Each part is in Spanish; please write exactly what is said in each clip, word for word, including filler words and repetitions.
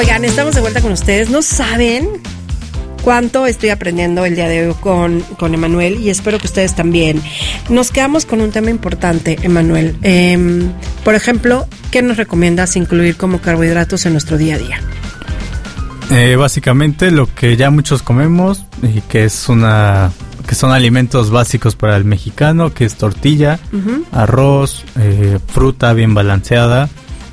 Oigan, estamos de vuelta con ustedes. No saben cuánto estoy aprendiendo el día de hoy con, con Emanuel, y espero que ustedes también. Nos quedamos con un tema importante, Emanuel. Eh, por ejemplo, ¿qué nos recomiendas incluir como carbohidratos en nuestro día a día? Eh, básicamente lo que ya muchos comemos y que es una que son alimentos básicos para el mexicano, que es tortilla, uh-huh. arroz, eh, fruta bien balanceada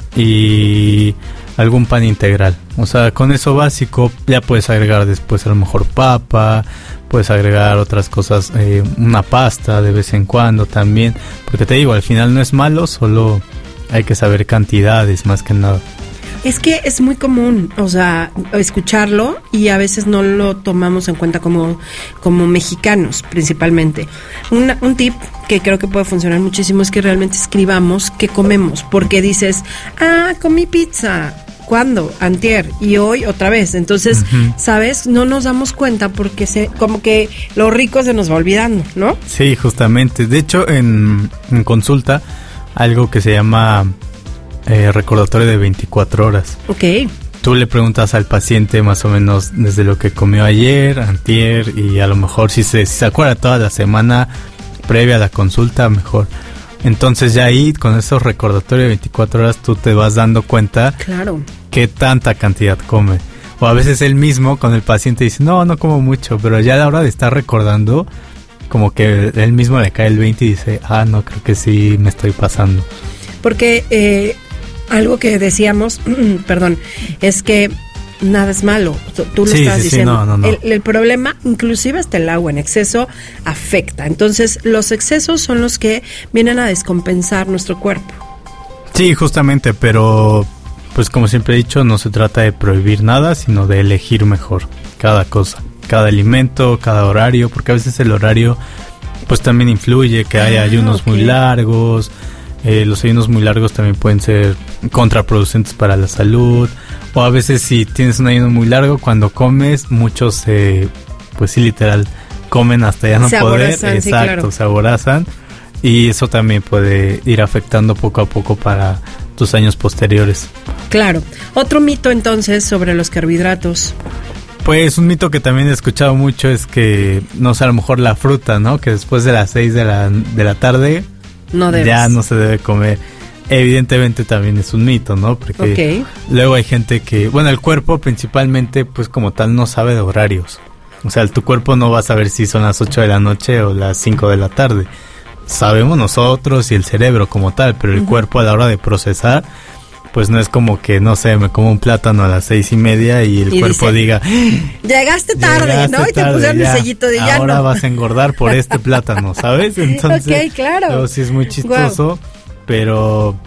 y algún pan integral. O sea, con eso básico ya puedes agregar después a lo mejor papa, puedes agregar otras cosas, eh, una pasta de vez en cuando también, porque te digo, al final no es malo, solo hay que saber cantidades más que nada. Es que es muy común, o sea, escucharlo y a veces no lo tomamos en cuenta como, como mexicanos principalmente. Una, un tip que creo que puede funcionar muchísimo es que realmente escribamos qué comemos, porque dices, ah, comí pizza, ¿cuándo? Antier, y hoy otra vez. Entonces, uh-huh. ¿sabes? No nos damos cuenta porque se, como que lo rico se nos va olvidando, ¿no? Sí, justamente. De hecho, en, en consulta, algo que se llama... Eh, recordatorio de veinticuatro horas. Ok. Tú le preguntas al paciente más o menos desde lo que comió ayer, antier, y a lo mejor si se, si se acuerda toda la semana previa a la consulta, mejor. Entonces ya ahí, con esos recordatorios de veinticuatro horas, tú te vas dando cuenta claro. qué tanta cantidad come. O a veces él mismo con el paciente dice, no, no como mucho, pero ya a la hora de estar recordando, como que él mismo le cae el veinte y dice, ah, no, creo que sí me estoy pasando. Porque... Eh, algo que decíamos, perdón, es que nada es malo. Tú lo sí, estás sí, diciendo. Sí, no, no, no. El, el problema, inclusive hasta el agua en exceso, afecta. Entonces, los excesos son los que vienen a descompensar nuestro cuerpo. Sí, justamente, pero pues como siempre he dicho, no se trata de prohibir nada, sino de elegir mejor cada cosa, cada alimento, cada horario, porque a veces el horario pues también influye, que hay ah, ayunos okay. muy largos. Eh, los ayunos muy largos también pueden ser contraproducentes para la salud, o a veces si tienes un ayuno muy largo, cuando comes, muchos eh, pues sí, literal, comen hasta ya no se poder, aborazan, exacto, sí, claro. se aborazan, y eso también puede ir afectando poco a poco para tus años posteriores. Claro. Otro mito entonces sobre los carbohidratos. Pues un mito que también he escuchado mucho es que, no sé, a lo mejor la fruta, ¿no? Que después de las seis de la, de la tarde... No debes. Ya no se debe comer. Evidentemente también es un mito, ¿no? Porque okay. luego hay gente que... Bueno, el cuerpo principalmente, pues como tal, no sabe de horarios. O sea, tu cuerpo no va a saber si son las ocho de la noche o las cinco de la tarde. Sabemos nosotros y el cerebro como tal, pero el uh-huh. cuerpo a la hora de procesar, pues no es como que, no sé, me como un plátano a las seis y media y el y cuerpo dice, diga... Llegaste tarde, llegaste ¿no? Y te pusieron ya, el sellito de ya ahora no. vas a engordar por este plátano, ¿sabes? Entonces, ok, claro. Luego sí es muy chistoso, wow. pero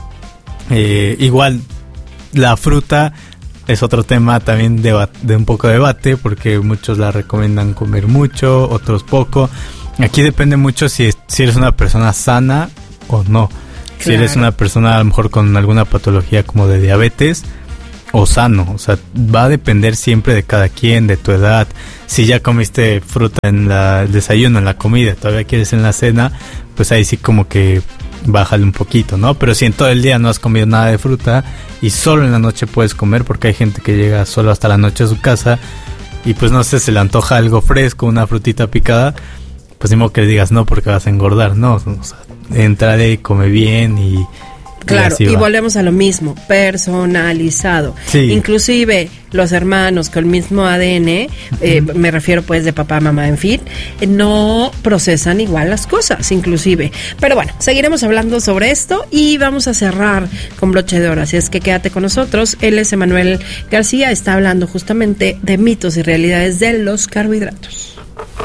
eh, igual la fruta es otro tema también de, de un poco de debate, porque muchos la recomiendan comer mucho, otros poco. Aquí depende mucho si, si eres una persona sana o no. Si claro. eres una persona a lo mejor con alguna patología como de diabetes o sano, o sea, va a depender siempre de cada quien, de tu edad. Si ya comiste fruta en la, el desayuno, en la comida, todavía quieres en la cena, pues ahí sí como que bájale un poquito, ¿no? Pero si en todo el día no has comido nada de fruta y solo en la noche puedes comer, porque hay gente que llega solo hasta la noche a su casa y pues no sé, se le antoja algo fresco, una frutita picada, pues ni modo que le digas no porque vas a engordar, no, o sea, entrale, come bien y... Claro, y, y volvemos a lo mismo, personalizado. Sí. Inclusive los hermanos con el mismo A D N, eh, uh-huh. me refiero pues de papá, mamá, en fin, eh, no procesan igual las cosas, inclusive. Pero bueno, seguiremos hablando sobre esto y vamos a cerrar con broche de oro, así es que quédate con nosotros. Él es Emanuel García, está hablando justamente de mitos y realidades de los carbohidratos.